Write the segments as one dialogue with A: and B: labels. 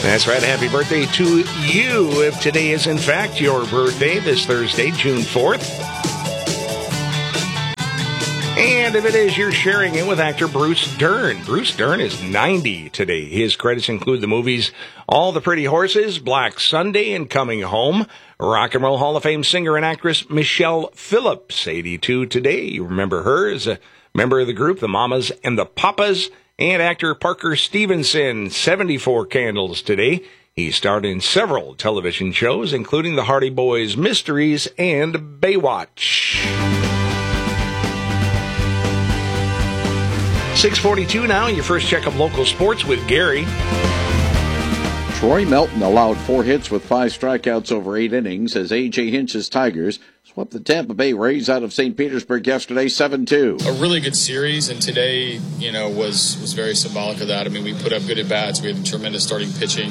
A: That's right. Happy birthday to you if today is in fact your birthday, this Thursday, June 4th. And if it is, you're sharing it with actor Bruce Dern. Bruce Dern is 90 today. His credits include the movies All the Pretty Horses, Black Sunday, and Coming Home. Rock and Roll Hall of Fame singer and actress Michelle Phillips, 82 today. You remember her as a member of the group The Mamas and the Papas. And actor Parker Stevenson, 74 candles today. He starred in several television shows, including The Hardy Boys Mysteries and Baywatch. 6:42 now, your first check of local sports with Gary.
B: Troy Melton allowed 4 hits with 5 strikeouts over 8 innings as A.J. Hinch's Tigers swept the Tampa Bay Rays out of St. Petersburg yesterday 7-2.
C: A really good series, and today, was very symbolic of that. I mean, we put up good at-bats. We had tremendous starting pitching.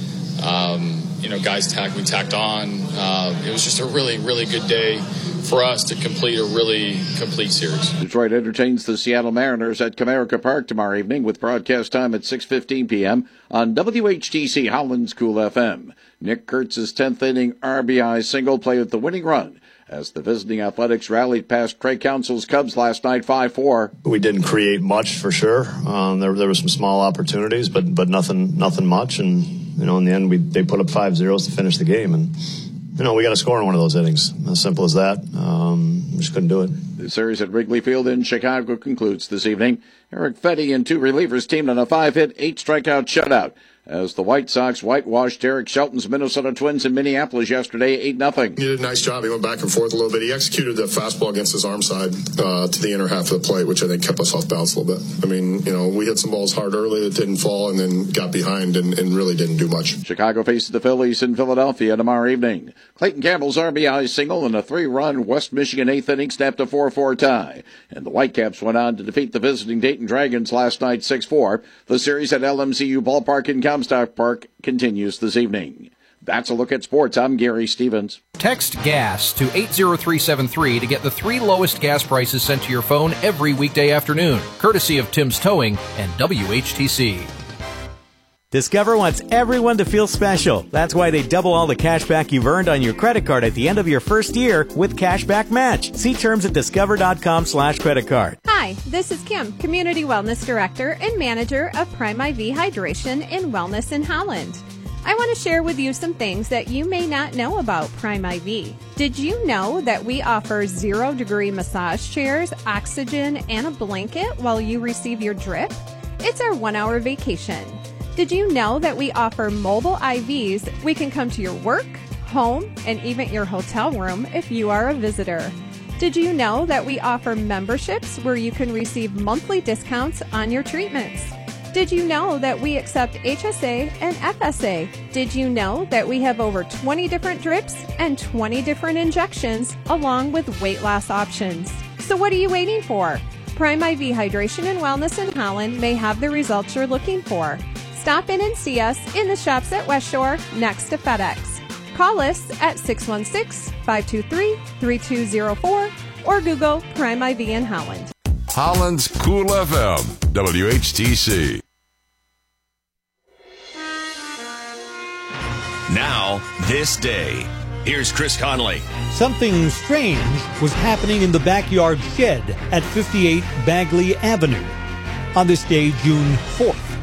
C: Guys we tacked on. It was just a really, really good day for us to complete a really complete series.
B: Detroit entertains the Seattle Mariners at Comerica Park tomorrow evening with broadcast time at 6:15 p.m. on WHTC Howland's Cool FM. Nick Kurtz's 10th inning RBI single played with the winning run as the visiting Athletics rallied past Craig Counsell's Cubs last night 5-4.
D: We didn't create much for sure. There were some small opportunities, but nothing much. And in the end, they put up 5 zeros to finish the game. And we got to score in one of those innings. As simple as that. We just couldn't do it.
B: The series at Wrigley Field in Chicago concludes this evening. Eric Fetty and 2 relievers teamed on a 5-hit, 8-strikeout shutout as the White Sox whitewashed Eric Shelton's Minnesota Twins in Minneapolis yesterday 8-0.
E: He did a nice job. He went back and forth a little bit. He executed the fastball against his arm side to the inner half of the plate, which I think kept us off balance a little bit. I mean, we hit some balls hard early that didn't fall and then got behind and really didn't do much.
B: Chicago faces the Phillies in Philadelphia tomorrow evening. Clayton Campbell's RBI single and a 3-run West Michigan 8th inning snapped a 4-4 tie. And the Whitecaps went on to defeat the visiting Dayton Dragons last night 6-4. The series at LMCU Ballpark in Comstock Park continues this evening. That's a look at sports. I'm Gary Stevens.
F: Text GAS to 80373 to get the 3 lowest gas prices sent to your phone every weekday afternoon, courtesy of Tim's Towing and WHTC.
G: Discover wants everyone to feel special. That's why they double all the cash back you've earned on your credit card at the end of your first year with Cashback Match. See terms at discover.com/credit card.
H: Hi, this is Kim, Community Wellness Director and Manager of Prime IV Hydration and Wellness in Holland. I want to share with you some things that you may not know about Prime IV. Did you know that we offer 0-degree massage chairs, oxygen, and a blanket while you receive your drip? It's our 1-hour vacation. Did you know that we offer mobile IVs? We can come to your work, home, and even your hotel room if you are a visitor. Did you know that we offer memberships where you can receive monthly discounts on your treatments? Did you know that we accept HSA and FSA? Did you know that we have over 20 different drips and 20 different injections along with weight loss options? So what are you waiting for? Prime IV Hydration and Wellness in Holland may have the results you're looking for. Stop in and see us in the shops at West Shore next to FedEx. Call us at 616-523-3204 or Google Prime IV in Holland.
I: Holland's Cool FM, WHTC.
J: Now, this day. Here's Chris Connolly.
K: Something strange was happening in the backyard shed at 58 Bagley Avenue. On this day, June 4th,